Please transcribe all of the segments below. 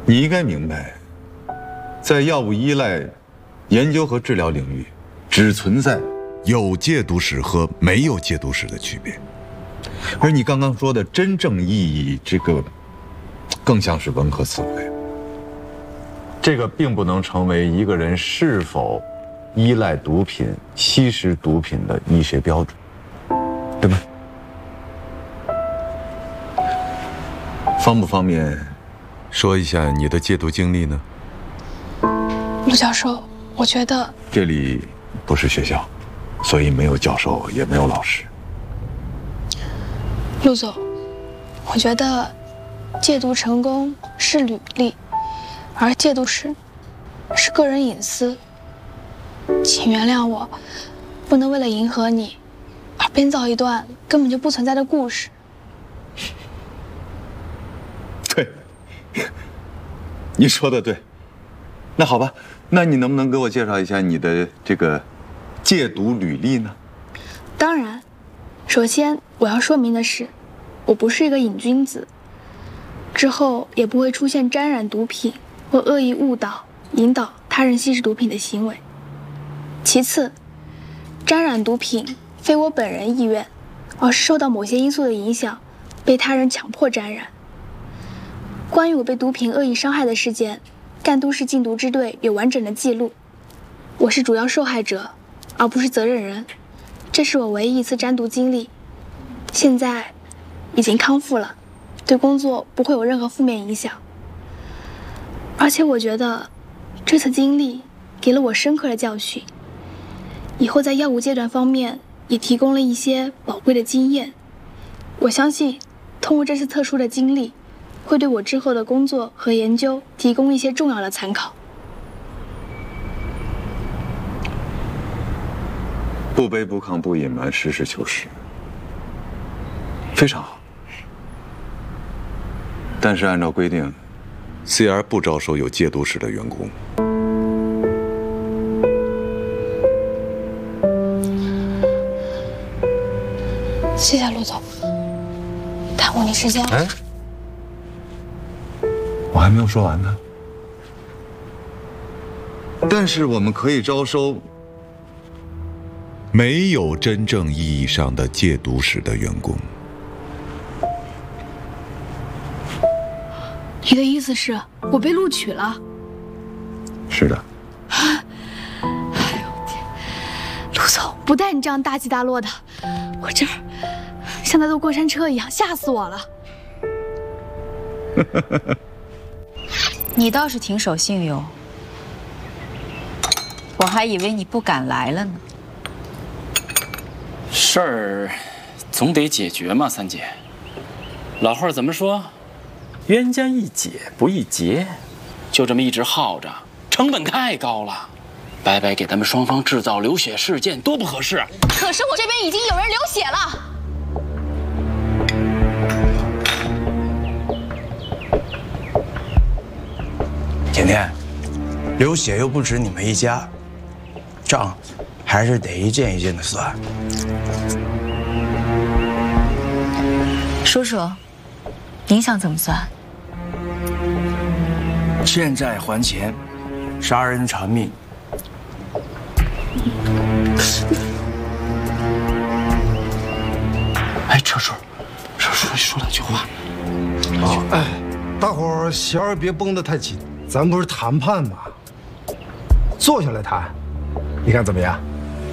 你应该明白，在药物依赖研究和治疗领域，只存在有戒毒史和没有戒毒史的区别。而你刚刚说的真正意义，这个更像是文科思维。这个并不能成为一个人是否依赖毒品、吸食毒品的医学标准，对吧？方不方便说一下你的戒毒经历呢？ 陆教授，我觉得这里不是学校，所以没有教授，也没有老师。 陆总，我觉得戒毒成功是履历，而戒毒史是个人隐私。请原谅我，不能为了迎合你而编造一段根本就不存在的故事。 对，你说的对。那好吧，那你能不能给我介绍一下你的这个戒毒履历呢？ 当然，首先我要说明的是，我不是一个瘾君子，之后也不会出现沾染毒品或恶意误导、引导他人吸食毒品的行为。其次，沾染毒品非我本人意愿，而是受到某些因素的影响，被他人强迫沾染。关于我被毒品恶意伤害的事件，赣都市禁毒支队有完整的记录。我是主要受害者，而不是责任人。这是我唯一一次沾毒经历，现在已经康复了，对工作不会有任何负面影响。而且我觉得这次经历给了我深刻的教训，以后在药物戒断方面也提供了一些宝贵的经验。我相信通过这次特殊的经历，会对我之后的工作和研究提供一些重要的参考。 不卑不亢不隐瞒，实事求是，非常好。但是按照规定 ，CR 不招收有戒毒史的员工。 谢谢陆总，耽误你时间了。 哎，我还没有说完呢。但是我们可以招收没有真正意义上的戒毒史的员工。 你的意思是我被录取了？ 是的。 哎呦天，陆总，不带你这样大起大落的，我这儿像在坐过山车一样，吓死我了。 你倒是挺守信用，我还以为你不敢来了呢。 事儿总得解决嘛，三姐。老话怎么说？冤家宜解不宜结，就这么一直耗着，成本太高了，白白给咱们双方制造流血事件，多不合适啊！ 可是我这边已经有人流血了。 甜甜，流血又不止你们一家，账还是得一件一件的算。 叔叔，您想怎么算？ 欠债还钱，杀人偿命。 哎，车叔，说两句话。 哎，大伙儿弦儿别绷得太紧，咱不是谈判吗？坐下来谈，你看怎么样？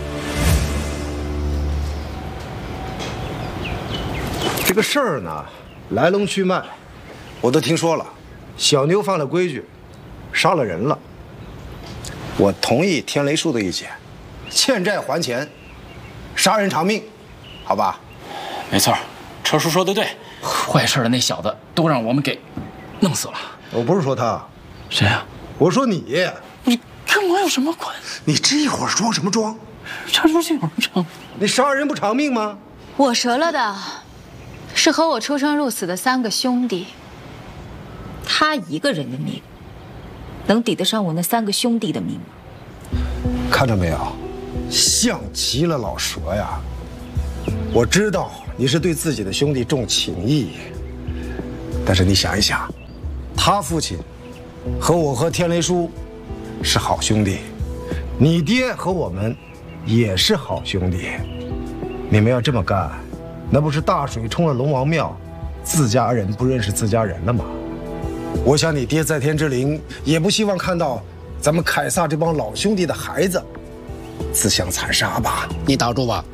这个事儿呢，来龙去脉，我都听说了。小妞犯了规矩，杀了人了。我同意天雷叔的意见，欠债还钱，杀人偿命，好吧？ 没错，车叔说的对，坏事的那小子都让我们给弄死了。 我不是说他， 谁啊？ 我说你。 你跟我有什么关系？ 你这会儿装什么装？ 这不是有人唱？ 你杀人不偿命吗？ 我折了的是和我出生入死的3个兄弟，他一个人的命，能抵得上我那3个兄弟的命吗？ 看着没有，像极了老蛇呀！我知道你是对自己的兄弟重情义，但是你想一想，他父亲我和天雷叔是好兄弟，你爹和我们也是好兄弟。你们要这么干，那不是大水冲了龙王庙，自家人不认识自家人了吗？我想你爹在天之灵也不希望看到咱们凯撒这帮老兄弟的孩子自相残杀吧？ 你打住吧。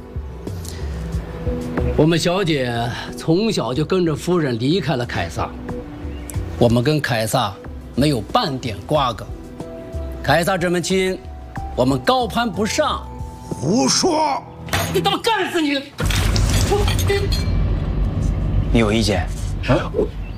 我们小姐从小就跟着夫人离开了凯撒，我们跟凯撒没有半点瓜葛。凯撒这门亲，我们高攀不上。 胡说！ 你他妈干死你！ 你有意见？啊？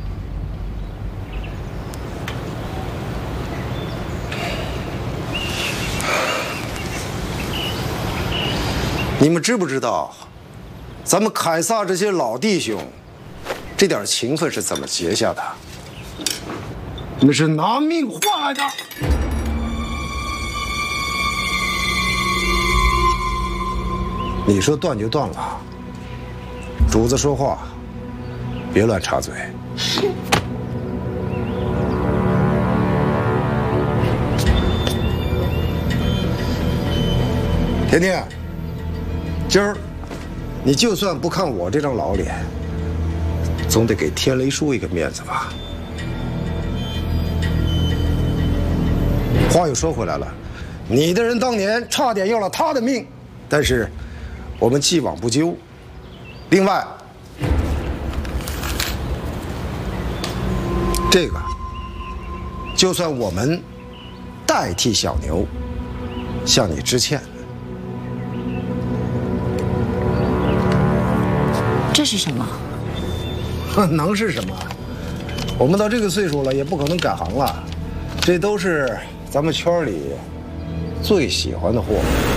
你们知不知道，咱们凯撒这些老弟兄，这点情分是怎么结下的？那是拿命换来的。你说断就断了，主子说话，别乱插嘴。甜甜，今儿你就算不看我这张老脸，总得给天雷叔一个面子吧。话又说回来了，你的人当年差点要了他的命，但是我们既往不咎。另外，这个就算我们代替小牛向你致歉。 这是什么？ 能是什么？我们到这个岁数了，也不可能改行了。这都是咱们圈里最喜欢的货。